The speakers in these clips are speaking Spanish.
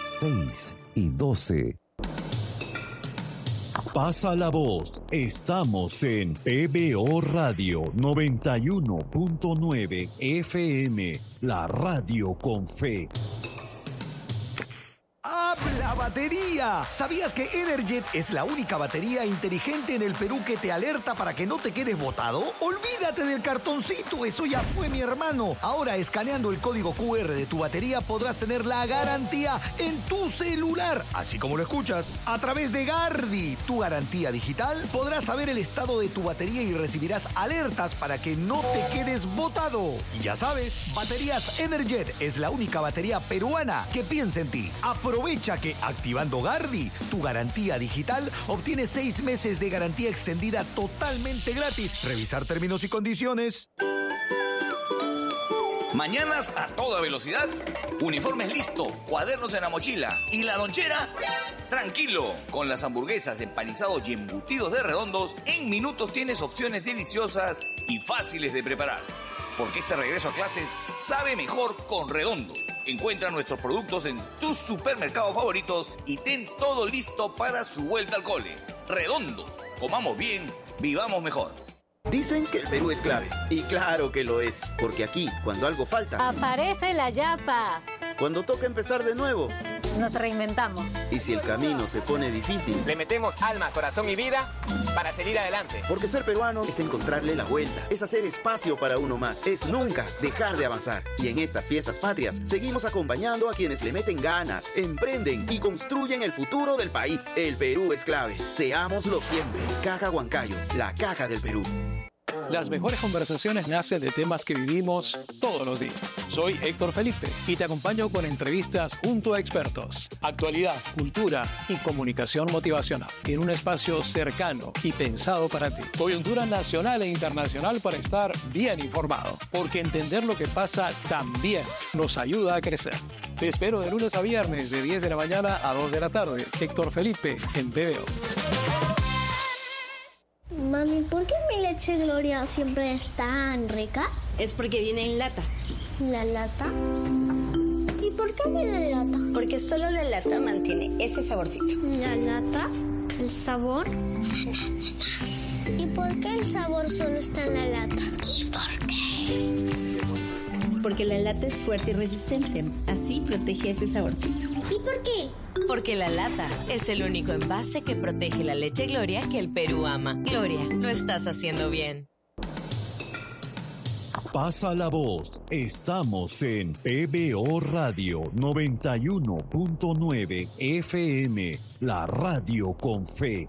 6 y 12. Pasa la voz, estamos en PBO Radio 91.9 FM, la radio con fe. ¡Habla batería! ¿Sabías que Energet es la única batería inteligente en el Perú que te alerta para que no te quedes botado? Olvídate del cartoncito, eso ya fue, mi hermano. Ahora, escaneando el código QR de tu batería podrás tener la garantía en tu celular, así como lo escuchas. A través de Gardi, tu garantía digital, podrás saber el estado de tu batería y recibirás alertas para que no te quedes botado. Y ya sabes, Baterías Energet es la única batería peruana que piensa en ti. Aprovecha que activando Gardi, tu garantía digital, obtienes 6 meses de garantía extendida totalmente gratis. Revisar términos y condiciones. Mañanas a toda velocidad, uniformes listo, cuadernos en la mochila y la lonchera. Tranquilo, con las hamburguesas, empanizados y embutidos de Redondos, en minutos tienes opciones deliciosas y fáciles de preparar. Porque este regreso a clases sabe mejor con Redondos. Encuentra nuestros productos en tus supermercados favoritos y ten todo listo para su vuelta al cole. Redondos, comamos bien, vivamos mejor. Dicen que el Perú es clave. Y claro que lo es, porque aquí, cuando algo falta, aparece la yapa. Cuando toca empezar de nuevo, nos reinventamos. Y si el camino se pone difícil, le metemos alma, corazón y vida para seguir adelante. Porque ser peruano es encontrarle la vuelta, es hacer espacio para uno más, es nunca dejar de avanzar. Y en estas fiestas patrias, seguimos acompañando a quienes le meten ganas, emprenden y construyen el futuro del país. El Perú es clave. Seámoslo siempre. Caja Huancayo, la caja del Perú. Las mejores conversaciones nacen de temas que vivimos todos los días. Soy Héctor Felipe y te acompaño con entrevistas junto a expertos, actualidad, cultura y comunicación motivacional en un espacio cercano y pensado para ti. Coyuntura nacional e internacional para estar bien informado, porque entender lo que pasa también nos ayuda a crecer. Te espero de lunes a viernes de 10 de la mañana a 2 de la tarde. Héctor Felipe en PBO. Mami, ¿por qué mi leche Gloria siempre es tan rica? Es porque viene en lata. ¿La lata? ¿Y por qué viene en lata? Porque solo la lata mantiene ese saborcito. ¿La lata? ¿El sabor? ¿Y por qué el sabor solo está en la lata? ¿Y por qué? Porque la lata es fuerte y resistente. Así protege ese saborcito. ¿Y por qué? Porque la lata es el único envase que protege la leche Gloria que el Perú ama. Gloria, lo estás haciendo bien. Pasa la voz, estamos en PBO Radio 91.9 FM, la radio con fe.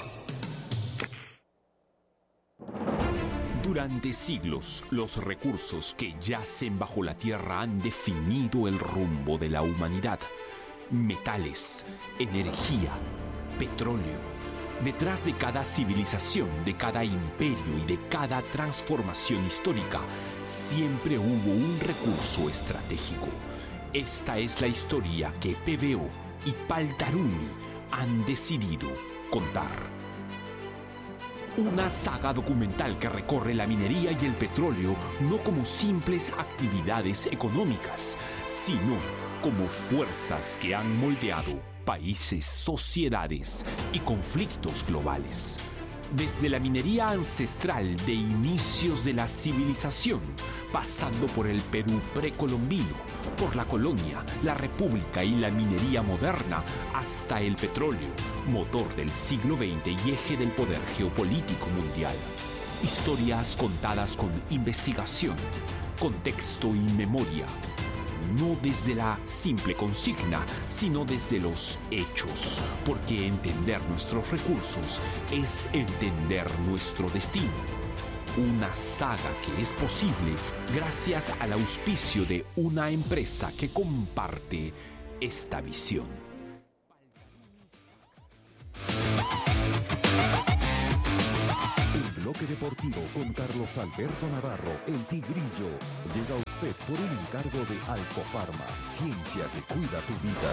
Durante siglos, los recursos que yacen bajo la tierra han definido el rumbo de la humanidad. Metales, energía, petróleo. Detrás de cada civilización, de cada imperio y de cada transformación histórica, siempre hubo un recurso estratégico. Esta es la historia que PBO y Paltaruni han decidido contar. Una saga documental que recorre la minería y el petróleo no como simples actividades económicas, sino como fuerzas que han moldeado países, sociedades y conflictos globales. Desde la minería ancestral de inicios de la civilización, pasando por el Perú precolombino, por la colonia, la república y la minería moderna, hasta el petróleo, motor del siglo XX y eje del poder geopolítico mundial. Historias contadas con investigación, contexto y memoria. No desde la simple consigna, sino desde los hechos, porque entender nuestros recursos es entender nuestro destino. Una saga que es posible gracias al auspicio de una empresa que comparte esta visión. El bloque deportivo con Carlos Alberto Navarro, el Tigrillo, llega a usted por un encargo de Alcofarma, ciencia que cuida tu vida.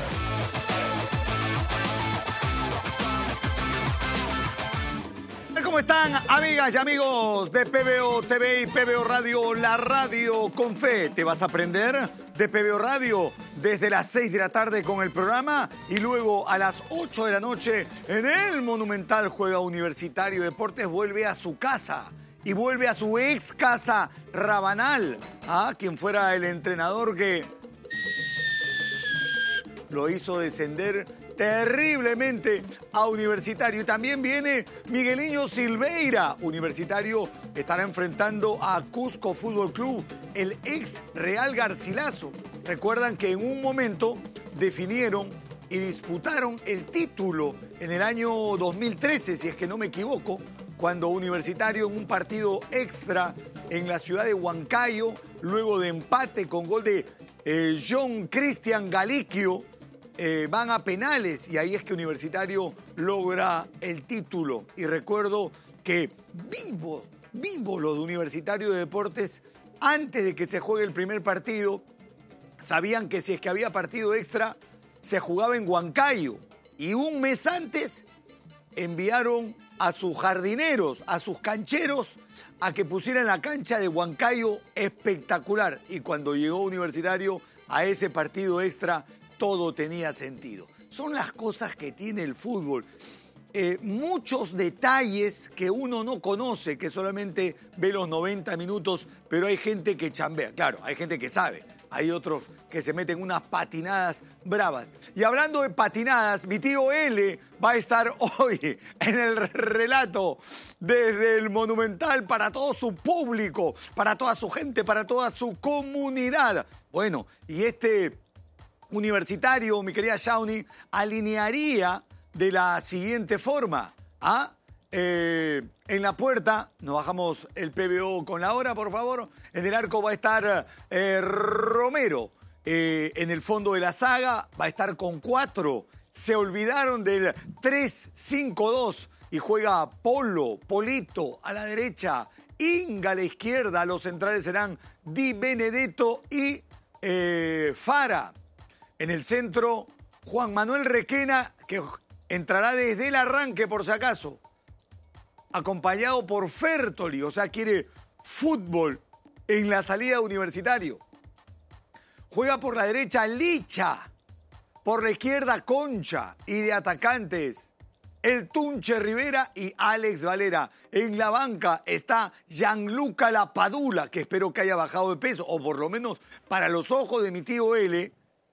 ¿Cómo están, amigas y amigos de PBO TV y PBO Radio, la radio con fe? ¿Te vas a aprender de PBO Radio desde las 6 de la tarde con el programa y luego a las 8 de la noche en el Monumental juega Universitario Deportes, vuelve a su casa y vuelve a su ex casa Rabanal, quien fuera el entrenador que lo hizo descender terriblemente a Universitario. Y también viene Migueliño Silveira. Universitario estará enfrentando a Cusco Fútbol Club, el ex Real Garcilaso. Recuerdan que en un momento definieron y disputaron el título en el año 2013, si es que no me equivoco, cuando Universitario en un partido extra en la ciudad de Huancayo, luego de empate con gol de John Cristian Galiquio, van a penales y ahí es que Universitario logra el título. Y recuerdo que vivo lo de Universitario de Deportes, antes de que se juegue el primer partido, sabían que si es que había partido extra, se jugaba en Huancayo. Y un mes antes enviaron a sus jardineros, a sus cancheros, a que pusieran la cancha de Huancayo espectacular. Y cuando llegó Universitario a ese partido extra, todo tenía sentido. Son las cosas que tiene el fútbol. Muchos detalles que uno no conoce, que solamente ve los 90 minutos, pero hay gente que chambea. Claro, hay gente que sabe. Hay otros que se meten unas patinadas bravas. Y hablando de patinadas, mi tío L va a estar hoy en el relato desde el Monumental para todo su público, para toda su gente, para toda su comunidad. Bueno, y Universitario, mi querida Shawnee, alinearía de la siguiente forma. En la puerta, nos bajamos el PBO con la hora, por favor. En el arco va a estar Romero. En el fondo de la saga va a estar con 4. Se olvidaron del 3-5-2 y juega Polito a la derecha, Inga a la izquierda. Los centrales serán Di Benedetto y Fara. En el centro, Juan Manuel Requena, que entrará desde el arranque por si acaso, acompañado por Fertoli, o sea, quiere fútbol en la salida de Universitario. Juega por la derecha Licha, por la izquierda Concha, y de atacantes el Tunche Rivera y Alex Valera. En la banca está Gianluca Lapadula, que espero que haya bajado de peso, o por lo menos para los ojos de mi tío L,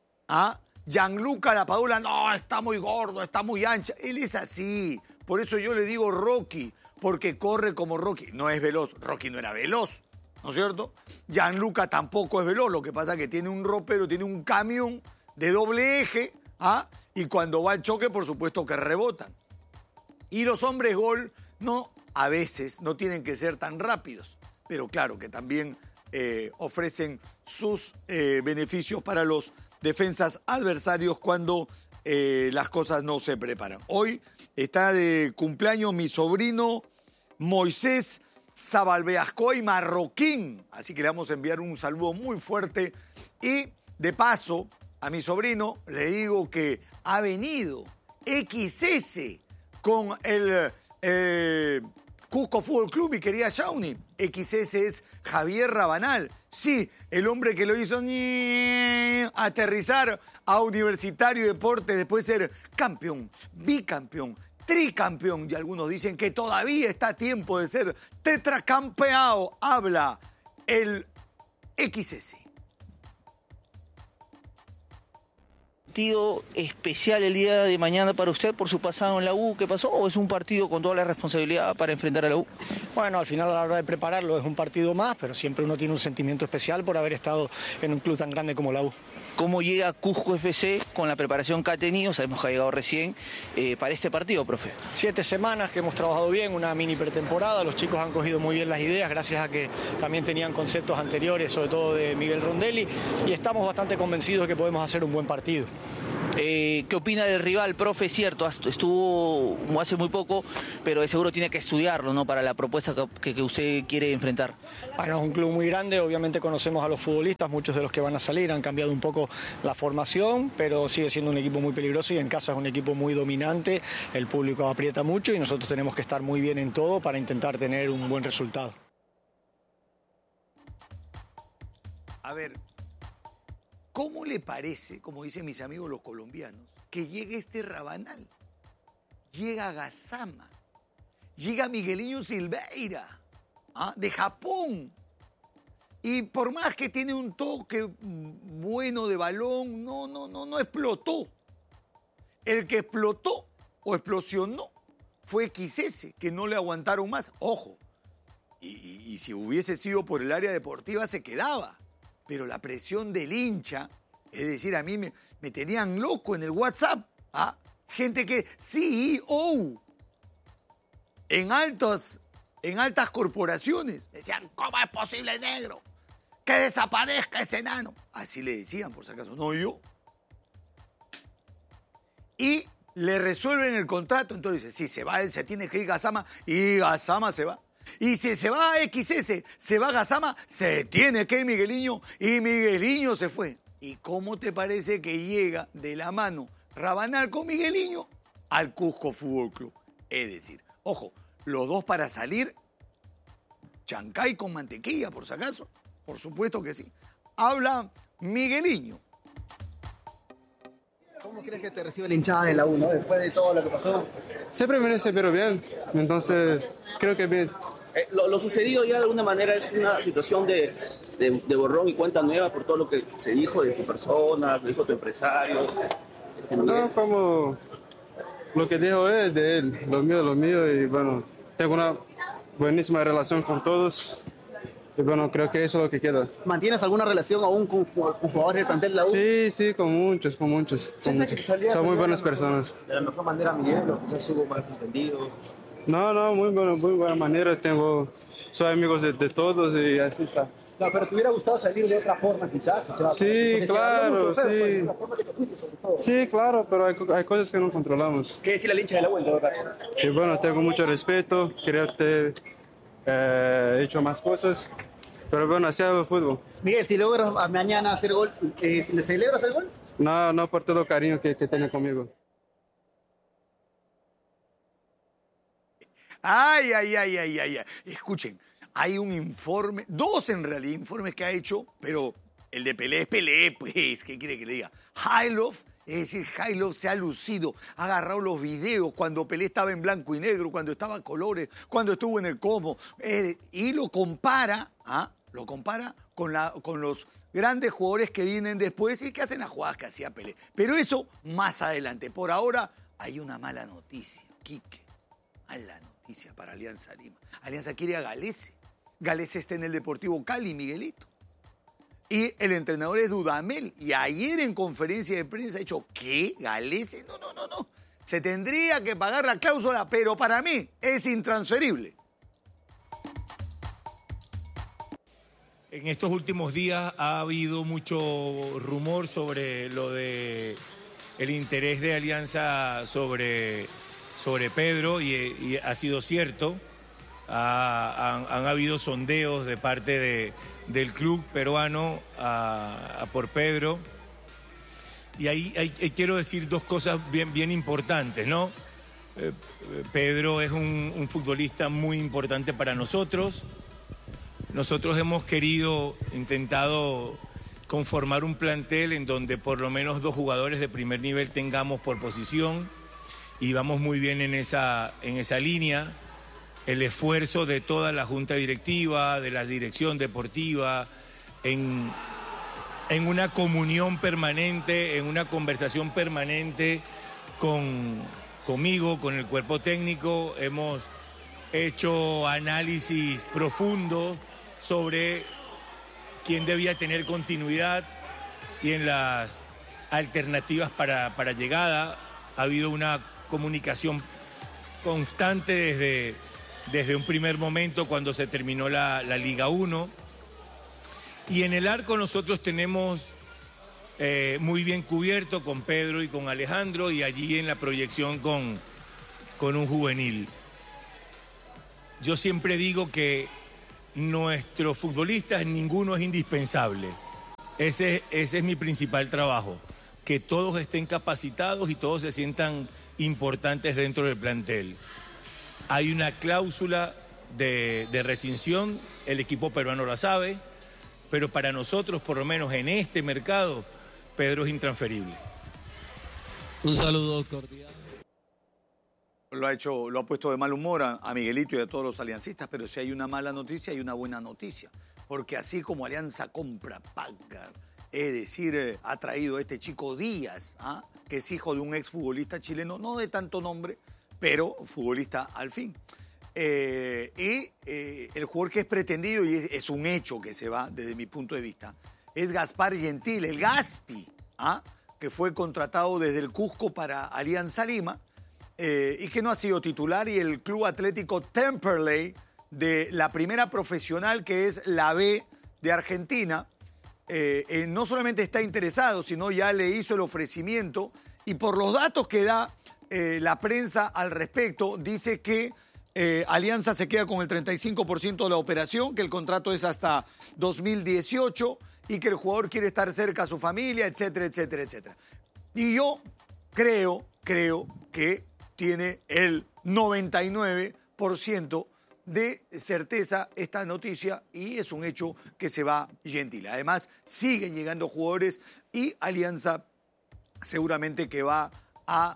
Gianluca Lapadula, no, está muy gordo, está muy ancha. Él es así. Por eso yo le digo Rocky, porque corre como Rocky. No es veloz. Rocky no era veloz, ¿no es cierto? Gianluca tampoco es veloz. Lo que pasa es que tiene un ropero, tiene un camión de doble eje, y cuando va al choque, por supuesto que rebotan. Y los hombres gol, a veces no tienen que ser tan rápidos. Pero claro que también ofrecen sus beneficios para los defensas adversarios cuando las cosas no se preparan. Hoy está de cumpleaños mi sobrino Moisés Zabalbeascoy Marroquín, así que le vamos a enviar un saludo muy fuerte. Y de paso, a mi sobrino le digo que ha venido XS con el Cusco Fútbol Club, mi querida Shawnee. XS es Javier Rabanal. Sí, el hombre que lo hizo aterrizar a Universitario Deportes después de ser campeón, bicampeón, tricampeón. Y algunos dicen que todavía está a tiempo de ser tetracampeado. Habla el XS. ¿Partido especial el día de mañana para usted por su pasado en la U? ¿Qué pasó? ¿O es un partido con toda la responsabilidad para enfrentar a la U? Bueno, al final a la hora de prepararlo es un partido más, pero siempre uno tiene un sentimiento especial por haber estado en un club tan grande como la U. ¿Cómo llega Cusco FC con la preparación que ha tenido? Sabemos que ha llegado recién para este partido, profe. 7 semanas que hemos trabajado bien, una mini pretemporada. Los chicos han cogido muy bien las ideas, gracias a que también tenían conceptos anteriores, sobre todo de Miguel Rondelli, y estamos bastante convencidos de que podemos hacer un buen partido. ¿Qué opina del rival, profe? Cierto, estuvo hace muy poco, pero de seguro tiene que estudiarlo, ¿no? Para la propuesta que usted quiere enfrentar. Bueno, es un club muy grande, obviamente conocemos a los futbolistas, muchos de los que van a salir, han cambiado un poco la formación, pero sigue siendo un equipo muy peligroso y en casa es un equipo muy dominante, el público aprieta mucho y nosotros tenemos que estar muy bien en todo para intentar tener un buen resultado. A ver, ¿cómo le parece, como dicen mis amigos los colombianos, que llegue este Rabanal? Llega Gassama, llega Miguelinho Silveira, de Japón. Y por más que tiene un toque bueno de balón, no explotó. El que explotó o explosionó fue XS, que no le aguantaron más. Ojo, y si hubiese sido por el área deportiva se quedaba. Pero la presión del hincha, es decir, a mí me tenían loco en el WhatsApp. Gente que, CEO, en altas corporaciones, decían, ¿cómo es posible, negro? Que desaparezca ese enano. Así le decían, por si acaso, no yo. Y le resuelven el contrato, entonces dice, si se va él, se tiene que ir Gassama, y Gassama se va. Y si se va XS, se va Gassama, se tiene que ir Miguelinho, y Miguelinho se fue. ¿Y cómo te parece que llega de la mano Rabanal con Miguelinho al Cusco Fútbol Club? Es decir, ojo, los dos para salir, chancay con mantequilla, por si acaso. Por supuesto que sí. Habla Miguelinho. ¿Cómo crees que te recibe la hinchada de la U, ¿no? Después de todo lo que pasó? Siempre merece, pero bien. Entonces, creo que bien. Lo sucedido ya de alguna manera es una situación de borrón y cuenta nueva por todo lo que se dijo de tu persona, lo dijo tu empresario. No, como lo que dijo él, de él, lo mío, y bueno, tengo una buenísima relación con todos. Y bueno, creo que eso es lo que queda. ¿Mantienes alguna relación aún con jugadores del plantel de la U? Sí, con muchos. Son muy buenas personas. De la mejor manera, Miguel, o quizás hubo malos entendidos. No, muy buena manera. Soy amigos de todos y así está. No, pero te hubiera gustado salir de otra forma, quizás. Sí, claro, sí. Sí, claro, pero hay cosas que no controlamos. ¿Qué decir la hincha de la U en todo caso? Y bueno, tengo mucho respeto, creo que he hecho más cosas, pero bueno, así hago el fútbol. Miguel, si logras mañana hacer gol, ¿le celebras el gol? No, por todo el cariño que tiene conmigo. Ay. Escuchen, hay un informe, dos en realidad, informes que ha hecho, pero el de Pelé es Pelé, pues, ¿qué quiere que le diga? Hailov, es decir, Hailov se ha lucido, ha agarrado los videos cuando Pelé estaba en blanco y negro, cuando estaba en colores, cuando estuvo en el Como, y lo compara con los grandes jugadores que vienen después y que hacen las jugadas que hacía Pelé. Pero eso más adelante. Por ahora hay una mala noticia, Quique, mala noticia para Alianza Lima. Alianza quiere a Galese. Galese está en el Deportivo Cali, Miguelito. Y el entrenador es Dudamel. Y ayer en conferencia de prensa ha dicho, ¿qué? ¿Galese? No. Se tendría que pagar la cláusula, pero para mí es intransferible. En estos últimos días ha habido mucho rumor sobre lo de el interés de Alianza sobre Pedro y ha sido cierto. Han habido sondeos de parte del club peruano por Pedro. Y ahí quiero decir dos cosas bien importantes, ¿no? Pedro es un futbolista muy importante para nosotros. Nosotros hemos intentado conformar un plantel en donde por lo menos 2 jugadores de primer nivel tengamos por posición y vamos muy bien en esa línea. El esfuerzo de toda la junta directiva, de la dirección deportiva, en una comunión permanente, en una conversación permanente conmigo, con el cuerpo técnico, hemos hecho análisis profundos sobre quién debía tener continuidad y en las alternativas para llegada. Ha habido una comunicación constante desde un primer momento cuando se terminó la Liga 1. Y en el arco nosotros tenemos muy bien cubierto con Pedro y con Alejandro, y allí en la proyección con un juvenil. Yo siempre digo que nuestros futbolistas, ninguno es indispensable. Ese es mi principal trabajo, que todos estén capacitados y todos se sientan importantes dentro del plantel. Hay una cláusula de rescisión, el equipo peruano la sabe, pero para nosotros, por lo menos en este mercado, Pedro es intransferible. Un saludo cordial. Lo ha puesto de mal humor a Miguelito y a todos los aliancistas, pero si hay una mala noticia, hay una buena noticia. Porque así como Alianza compra, paga, es decir, ha traído a este chico Díaz, que es hijo de un exfutbolista chileno, no de tanto nombre, pero futbolista al fin. El jugador que es pretendido, y es un hecho que se va desde mi punto de vista, es Gaspar Gentil, el Gaspi, que fue contratado desde el Cusco para Alianza Lima, y que no ha sido titular, y el Club Atlético Temperley de la primera profesional, que es la B de Argentina, no solamente está interesado, sino ya le hizo el ofrecimiento, y por los datos que da la prensa al respecto, dice que Alianza se queda con el 35% de la operación, que el contrato es hasta 2018 y que el jugador quiere estar cerca a su familia, etcétera, etcétera, etcétera. Y yo creo que tiene el 99% de certeza esta noticia, y es un hecho que se va Gentil. Además, siguen llegando jugadores y Alianza seguramente que va a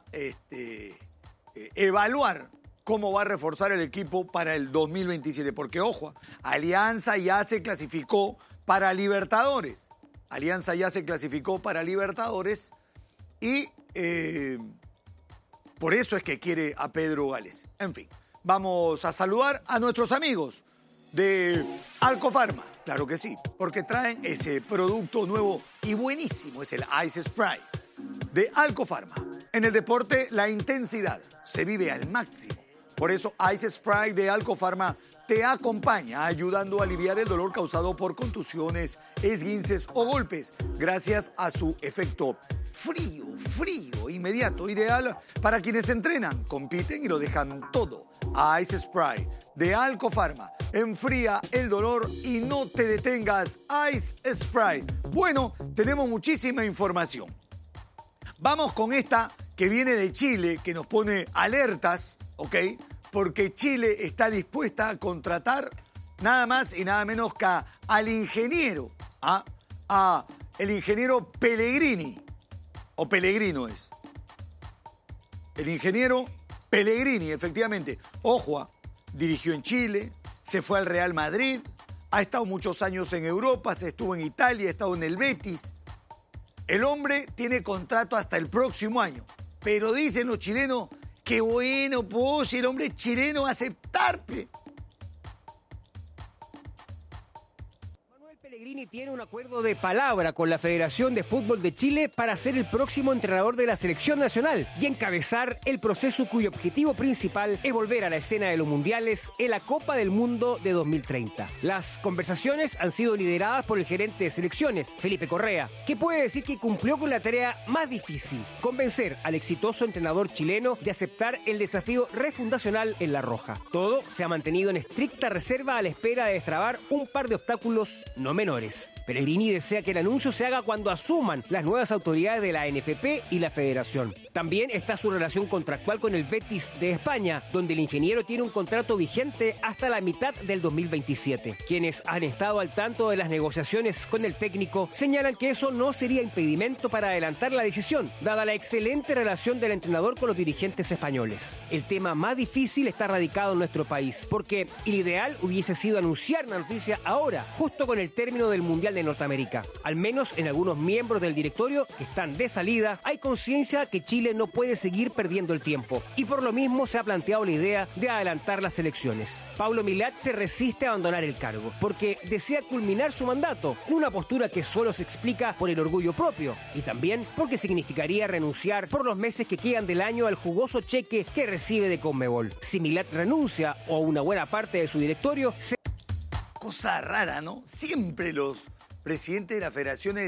evaluar cómo va a reforzar el equipo para el 2027. Porque, ojo, Alianza ya se clasificó para Libertadores. Y por eso es que quiere a Pedro Gález. En fin, vamos a saludar a nuestros amigos de Alcofarma. Claro que sí, porque traen ese producto nuevo y buenísimo. Es el Ice Spray de Alcofarma. En el deporte, la intensidad se vive al máximo. Por eso, Ice Spray de Alcofarma te acompaña ayudando a aliviar el dolor causado por contusiones, esguinces o golpes, gracias a su efecto frío, inmediato, ideal para quienes entrenan, compiten y lo dejan todo. Ice Spray de Alcofarma enfría el dolor y no te detengas. Ice Spray. Bueno, tenemos muchísima información. Vamos con esta que viene de Chile, que nos pone alertas, ¿ok? Porque Chile está dispuesta a contratar nada más y nada menos que al ingeniero, el ingeniero Pellegrini, o Pellegrino es. El ingeniero Pellegrini, efectivamente. Ojo, dirigió en Chile, se fue al Real Madrid, ha estado muchos años en Europa, se estuvo en Italia, ha estado en el Betis. El hombre tiene contrato hasta el próximo año, pero dicen los chilenos que bueno, pues si el hombre es chileno va a aceptar. Pellegrini tiene un acuerdo de palabra con la Federación de Fútbol de Chile para ser el próximo entrenador de la selección nacional y encabezar el proceso cuyo objetivo principal es volver a la escena de los mundiales en la Copa del Mundo de 2030. Las conversaciones han sido lideradas por el gerente de selecciones, Felipe Correa, que puede decir que cumplió con la tarea más difícil, convencer al exitoso entrenador chileno de aceptar el desafío refundacional en La Roja. Todo se ha mantenido en estricta reserva a la espera de destrabar un par de obstáculos no menores. Pellegrini desea que el anuncio se haga cuando asuman las nuevas autoridades de la NFP y la Federación. También está su relación contractual con el Betis de España, donde el ingeniero tiene un contrato vigente hasta la mitad del 2027. Quienes han estado al tanto de las negociaciones con el técnico señalan que eso no sería impedimento para adelantar la decisión, dada la excelente relación del entrenador con los dirigentes españoles. El tema más difícil está radicado en nuestro país, porque el ideal hubiese sido anunciar la noticia ahora, justo con el término del Mundial de Norteamérica. Al menos en algunos miembros del directorio que están de salida, hay conciencia que Chile no puede seguir perdiendo el tiempo, y por lo mismo se ha planteado la idea de adelantar las elecciones. Pablo Milat se resiste a abandonar el cargo, porque desea culminar su mandato, en una postura que solo se explica por el orgullo propio, y también porque significaría renunciar por los meses que quedan del año al jugoso cheque que recibe de Conmebol. Si Milat renuncia, o una buena parte de su directorio, Cosa rara, ¿no? Siempre los presidentes de las federaciones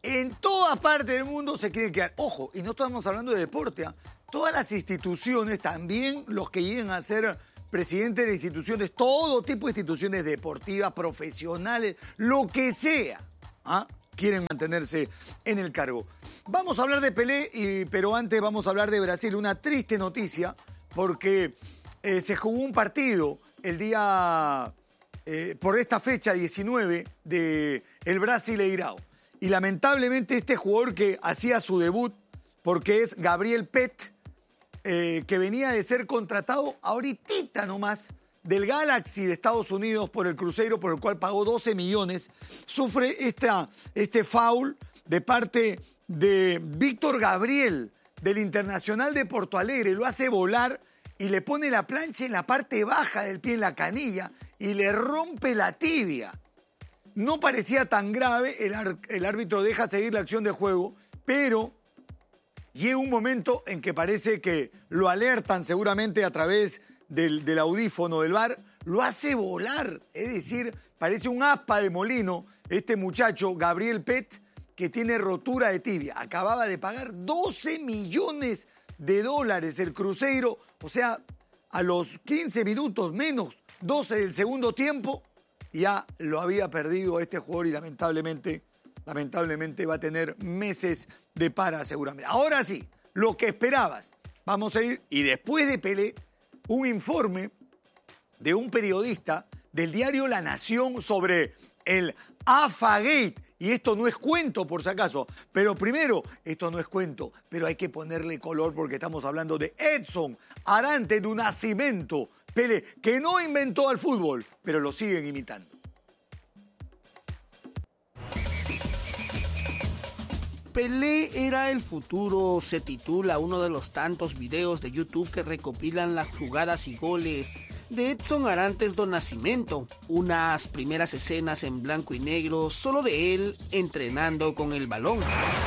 En toda parte del mundo se quieren quedar. Ojo, y no estamos hablando de deporte, ¿eh? Todas las instituciones, también los que lleguen a ser presidentes de instituciones, todo tipo de instituciones deportivas, profesionales, lo que sea, ¿ah? Quieren mantenerse en el cargo. Vamos a hablar de Pelé, pero antes vamos a hablar de Brasil. Una triste noticia, porque se jugó un partido el día, por esta fecha 19, de el Brasileirão. Y lamentablemente este jugador que hacía su debut, porque es Gabriel Pet, que venía de ser contratado ahorita nomás del Galaxy de Estados Unidos por el Cruzeiro, por el cual pagó 12 millones, sufre este foul de parte de Víctor Gabriel, del Internacional de Porto Alegre. Lo hace volar y le pone la plancha en la parte baja del pie, en la canilla, y le rompe la tibia. No parecía tan grave, el árbitro deja seguir la acción de juego, pero llega un momento en que parece que lo alertan seguramente a través del audífono del VAR, lo hace volar, es decir, parece un aspa de molino este muchacho, Gabriel Pet, que tiene rotura de tibia. Acababa de pagar 12 millones de dólares el Cruzeiro, o sea, a los 15 minutos menos 12 del segundo tiempo, ya lo había perdido este jugador y lamentablemente va a tener meses de para seguramente. Ahora sí, lo que esperabas. Vamos a ir, y después de Pelé, un informe de un periodista del diario La Nación sobre el AFA-Gate. Y esto no es cuento, por si acaso. Pero primero, esto no es cuento, pero hay que ponerle color porque estamos hablando de Edson Arantes do Nascimento Pelé, que no inventó al fútbol, pero lo siguen imitando. Pelé era el futuro, se titula uno de los tantos videos de YouTube que recopilan las jugadas y goles de Edson Arantes do Nascimento, unas primeras escenas en blanco y negro solo de él entrenando con el balón.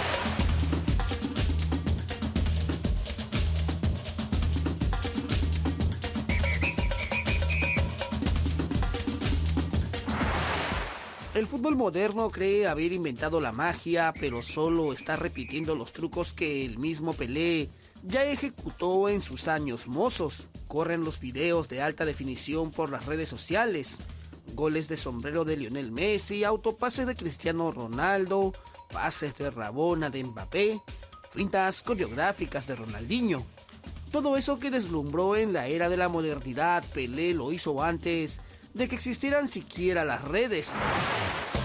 El fútbol moderno cree haber inventado la magia, pero solo está repitiendo los trucos que el mismo Pelé ya ejecutó en sus años mozos. Corren los videos de alta definición por las redes sociales, goles de sombrero de Lionel Messi, autopases de Cristiano Ronaldo, pases de Rabona de Mbappé, fintas coreográficas de Ronaldinho. Todo eso que deslumbró en la era de la modernidad, Pelé lo hizo antes de que existieran siquiera las redes.